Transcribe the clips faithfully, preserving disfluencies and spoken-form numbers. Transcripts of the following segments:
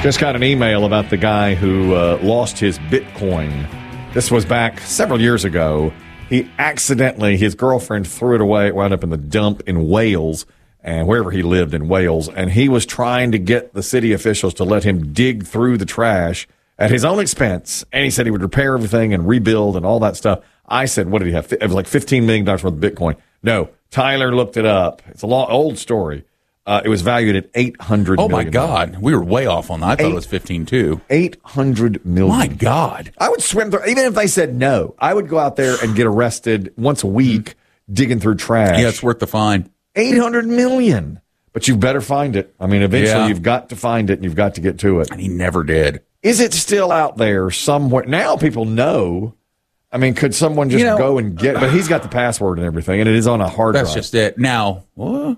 Just got an email about the guy who uh, lost his Bitcoin. This was back several years ago. He accidentally, his girlfriend threw it away. It wound up in the dump in Wales, and wherever he lived in Wales. And he was trying to get the city officials to let him dig through the trash at his own expense. And he said he would repair everything and rebuild and all that stuff. I said, what did he have? It was like fifteen million dollars worth of Bitcoin. No, Tyler looked it up. It's a long, old story. Uh, it was valued at eight hundred oh, million dollars. my God. We were way off on that. I thought Eight, it was fifteen, too. eight hundred million dollars. My God. I would swim through, even if they said no, I would go out there and get arrested once a week digging through trash. Yeah, it's worth the fine. eight hundred million dollars. But you better find it. I mean, eventually Yeah. you've got to find it and you've got to get to it. And he never did. Is it still out there somewhere? Now people know. I mean, could someone just You know, go and get it? But he's got the password and everything, and it is on a hard That's drive. just it. Now, what?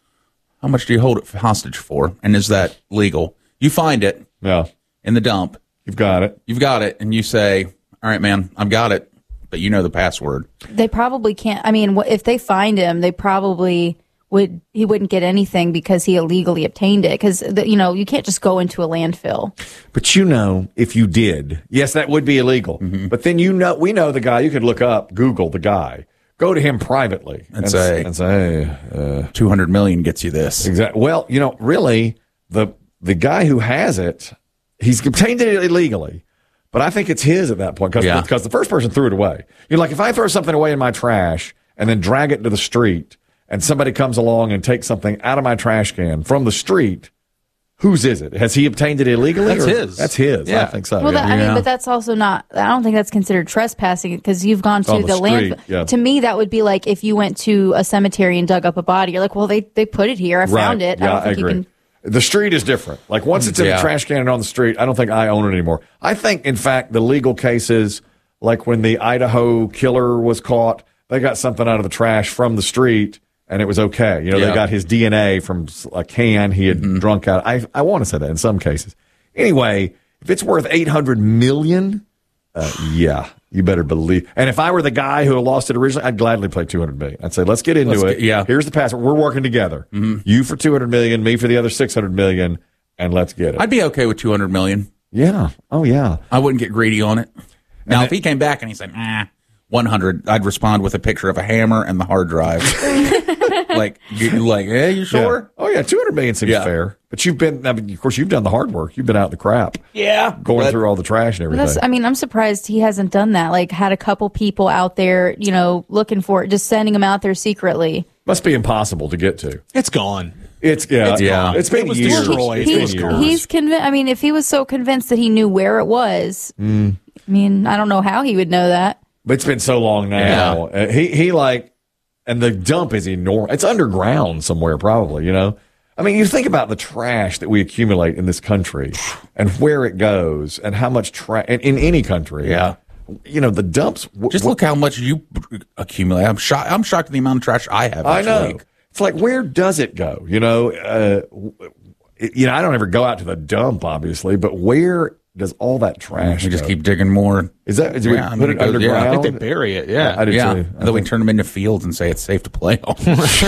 How much do you hold it hostage for? And is that legal? You find it Yeah. in the dump. You've got it. You've got it. And you say, all right, man, I've got it. But you know the password. They probably can't. I mean, wh- if they find him, they probably would. He wouldn't get anything because he illegally obtained it. Because you know you can't just go into a landfill. But you know, if you did, yes, that would be illegal. Mm-hmm. But then you know, we know the guy. You could look up, Google the guy, go to him privately, And say- and say, uh, two hundred million gets you this. exactly. Well, you know, really, the the guy who has it, he's obtained it illegally. But I think it's his at that point because Yeah. because the first person threw it away. You're like, if I throw something away in my trash and then drag it to the street, and somebody comes along and takes something out of my trash can from the street, whose is it? Has he obtained it illegally? That's or- his. That's his. Yeah. I think so. Well, yeah. that, I Yeah. mean, but that's also not. I don't think that's considered trespassing because you've gone to on the, the street, landfill. yeah. To me, that would be like if you went to a cemetery and dug up a body. You're like, well, they they put it here. I Right. found it. Yeah, I don't think agree. you can. The street is different. Like once it's in Yeah. the trash can and on the street, I don't think I own it anymore. I think, in fact, the legal cases, like when the Idaho killer was caught, they got something out of the trash from the street and it was okay. You know, Yeah. they got his D N A from a can he had Mm-hmm. drunk out. I I want to say that in some cases. Anyway, if it's worth eight hundred million, uh, yeah, you better believe. And if I were the guy who lost it originally, I'd gladly play two hundred million. I'd say, let's get into Let's it. get- yeah. Here's the password. We're working together. You for two hundred million, me for the other six hundred million, and let's get it. I'd be okay with two hundred million. yeah. Oh, yeah. I wouldn't get greedy on it. Now, And if he came back and he said, ah, one hundred, I'd respond with a picture of a hammer and the hard drive. like, you like, eh, you sure? Yeah. Oh, yeah. two hundred million seems Yeah. fair. But you've been, I mean, of course, you've done the hard work. You've been out in the crap. Yeah. Going But- through all the trash and But everything. that's, I mean, I'm surprised he hasn't done that. Like, had a couple people out there, you know, looking for it, just sending them out there secretly. Must be impossible to get to. It's gone. It's, yeah. It's Yeah. gone. It's been It was years. destroyed. It's He- been It was years. gone. He's convinced. I mean, if he was so convinced that he knew where it was, Mm. I mean, I don't know how he would know that. But it's been so long now. Uh, he, he like, and the dump is enormous. It's underground somewhere, probably, you know? I mean, you think about the trash that we accumulate in this country and where it goes and how much trash in, in any country. Yeah. You know, the dumps. w- Just w- look how much you accumulate. I'm shocked. I'm shocked at the amount of trash I have. I each know. week. It's like, where does it go? You know, uh, w- it- you know, I don't ever go out to the dump, obviously, but where does all that trash We just go? keep digging more. Is that, is Yeah, we I mean, put it it goes- yeah, I underground? I think they bury it. Yeah. I do Yeah. too. And I then we think- turn them into fields and say it's safe to play on.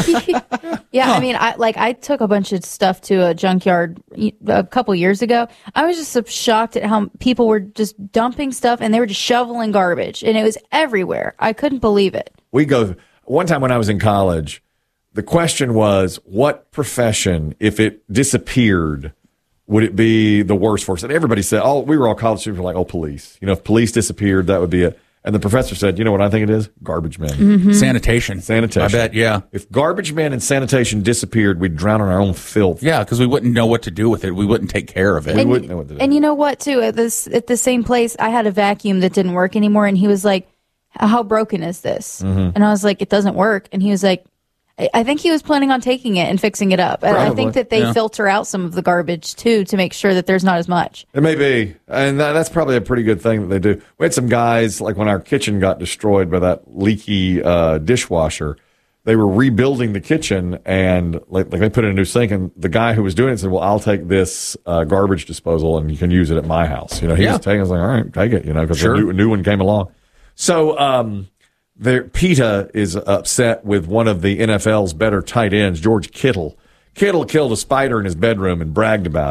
Yeah, I mean, I like I took a bunch of stuff to a junkyard a couple years ago. I was just so shocked at how people were just dumping stuff and they were just shoveling garbage, and it was everywhere. I couldn't believe it. We go, one time when I was in college, the question was, what profession, if it disappeared, would it be the worst for us? And everybody said, oh, we were all college students, were like, oh, police. You know, if police disappeared, that would be it. And the professor said, you know what I think it is? Garbage men. Mm-hmm. Sanitation. Sanitation. I bet, yeah. If garbage men and sanitation disappeared, we'd drown in our own filth. Yeah, because we wouldn't know what to do with it. We wouldn't take care of it. We And, wouldn't know what to do. and you know what, too? At this at the same place, I had a vacuum that didn't work anymore, and he was like, "How broken is this?" Mm-hmm. And I was like, "It doesn't work." And he was like, I I think he was planning on taking it and fixing it up. And I Probably, think that they yeah. filter out some of the garbage too to make sure that there's not as much. It may be. And that, that's probably a pretty good thing that they do. We had some guys, like when our kitchen got destroyed by that leaky uh, dishwasher, they were rebuilding the kitchen and like, like they put in a new sink. And the guy who was doing it said, well, I'll take this uh, garbage disposal and you can use it at my house. You know, he Yeah. was taking it. I was like, all right, take it, you know, because Sure. a, new, a new one came along. So, um, there, PETA is upset with one of the N F L's better tight ends, George Kittle. Kittle killed a spider in his bedroom and bragged about it.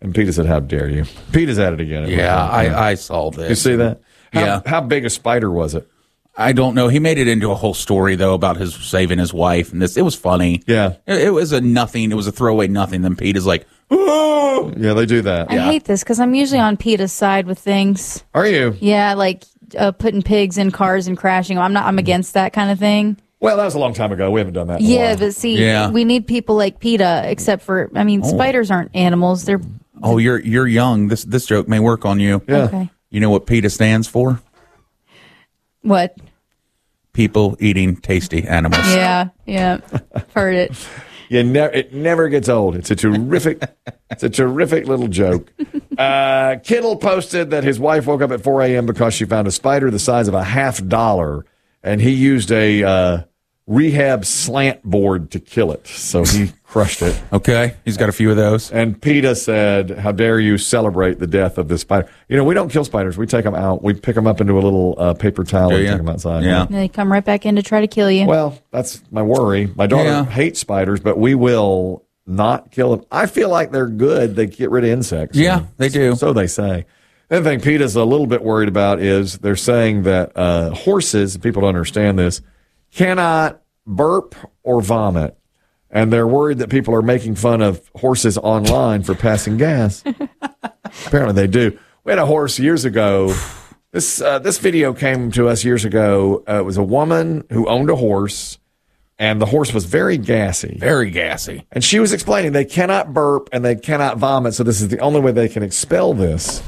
And Peter said, how dare you? Peter's at it again. Yeah, I, I saw this. You see that? How, Yeah. How big a spider was it? I don't know. He made it into a whole story though about his saving his wife, and this. It was funny. Yeah. It, it was a nothing. It was a throwaway nothing. Then Pete is like, oh. Yeah, they do that. I hate this because I'm usually on PETA's side with things. Are you? Yeah, like uh, putting pigs in cars and crashing them. I'm not. I'm against that kind of thing. Well, that was a long time ago. We haven't done that in a Yeah, while. but see, Yeah. we need people like PETA. Except for, I mean, spiders aren't animals. They're Oh, you're you're young. This this joke may work on you. Yeah. okay. You know what PETA stands for? What? People eating tasty animals. Yeah, yeah. Heard it. You ne- it never gets old. It's a terrific, it's a terrific little joke. Uh, Kittle posted that his wife woke up at four a.m. because she found a spider the size of a half dollar, and he used a uh, rehab slant board to kill it. So he crushed it. Okay, he's got a few of those. And PETA said, how dare you celebrate the death of this spider? You know, we don't kill spiders. We take them out. We pick them up into a little uh, paper towel Do and ya? take them outside. Yeah. And they come right back in to try to kill you. Well, that's my worry. My daughter Yeah. hates spiders, but we will not kill them. I feel like they're good. They get rid of insects. Yeah, And they do. So they say. The other thing PETA's a little bit worried about is they're saying that uh, horses, people don't understand this, cannot burp or vomit. And they're worried that people are making fun of horses online for passing gas. Apparently they do. We had a horse years ago. This uh, this video came to us years ago. Uh, it was a woman who owned a horse, and the horse was very gassy. Very gassy. And she was explaining they cannot burp and they cannot vomit, so this is the only way they can expel this.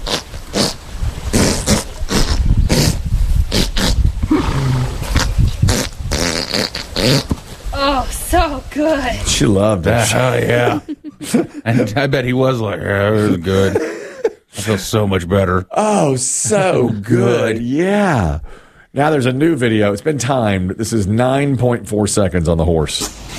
Oh, so good. She loved it. Oh yeah. And I bet he was like, yeah, it was good. I feel so much better. Oh, so good. Yeah. Now there's a new video. It's been timed. This is nine point four seconds on the horse.